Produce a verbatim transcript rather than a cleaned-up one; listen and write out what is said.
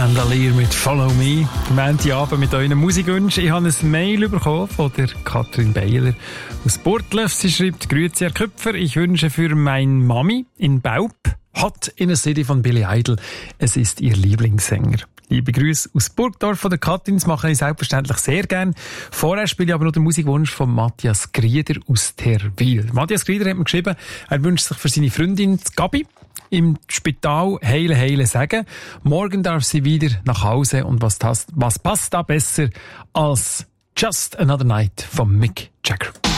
Mandalier mit Follow Me. Am Montagabend mit euren Musikwünschen. Ich habe ein Mail bekommen von der Katrin Beiler aus Burgdorf. Sie schreibt: Grüezi, Herr Köpfer, ich wünsche für meine Mami in Baub Hot in a City von Billy Idol. Es ist ihr Lieblingssänger. Liebe Grüße aus Burgdorf von der Katrin. Das mache ich selbstverständlich sehr gern. Vorher spiele ich aber noch den Musikwunsch von Matthias Grieder aus Terwil. Matthias Grieder hat mir geschrieben, er wünscht sich für seine Freundin Gabi im Spital heile, heile sagen. Morgen darf sie wieder nach Hause. Und was, das, was passt da besser als Just Another Night von Mick Jagger?